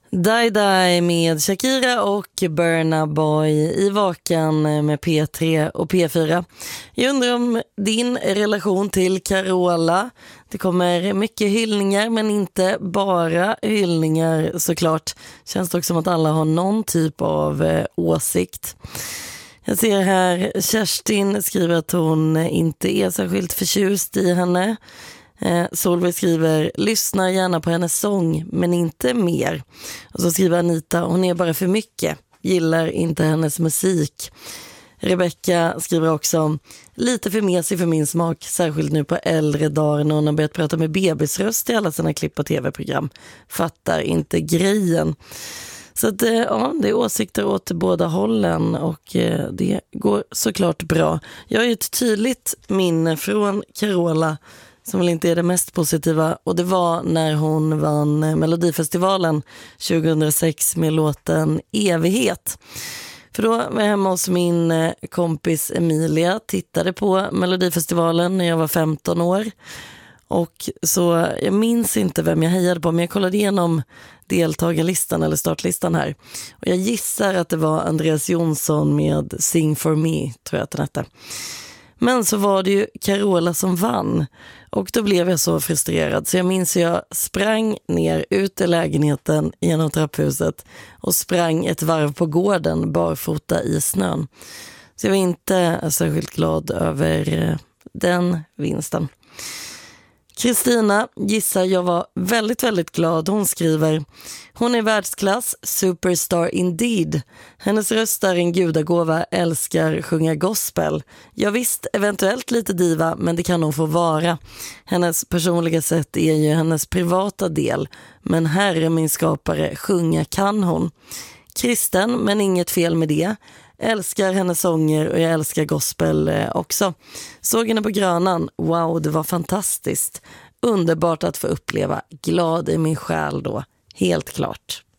Die Die med Shakira och Burna Boy i Vakan med P3 och P4. Jag undrar om din relation till Carola. Det kommer mycket hyllningar, men inte bara hyllningar såklart. Känns det också som att alla har någon typ av åsikt. Jag ser här, Kerstin skriver att hon inte är särskilt förtjust i henne. Solveig skriver, lyssnar gärna på hennes sång men inte mer. Och så skriver Anita, hon är bara för mycket, gillar inte hennes musik. Rebecca skriver också, lite för mesig för min smak, särskilt nu på äldre dagar när hon har börjat prata med bebisröst i alla sina klipp och tv-program. Fattar inte grejen. Så att, ja, det är åsikter åt båda hållen och det går såklart bra. Jag har ju ett tydligt minne från Carola som väl inte är det mest positiva, och det var när hon vann Melodifestivalen 2006 med låten Evighet. För då var jag hemma hos min kompis Emilia, tittade på Melodifestivalen när jag var 15 år. Och så jag minns inte vem jag hejade på, men jag kollade igenom deltagarlistan eller startlistan här. Och jag gissar att det var Andreas Jonsson med Sing for me, tror jag att den hette. Men så var det ju Carola som vann. Och då blev jag så frustrerad. Så jag minns att jag sprang ner ut i lägenheten genom trapphuset och sprang ett varv på gården barfota i snön. Så jag var inte särskilt glad över den vinsten. Kristina gissar jag var väldigt, väldigt glad. Hon skriver, hon är världsklass, superstar indeed. Hennes röst är en gudagåva, älskar sjunga gospel. Jag visst, eventuellt lite diva, men det kan hon få vara. Hennes personliga sätt är ju hennes privata del. Men herre min skapare, sjunga kan hon. Kristen, men inget fel med det. Älskar hennes sånger och jag älskar gospel också. Såg henne på Grönan. Wow, det var fantastiskt. Underbart att få uppleva. Glad i min själ då. Helt klart.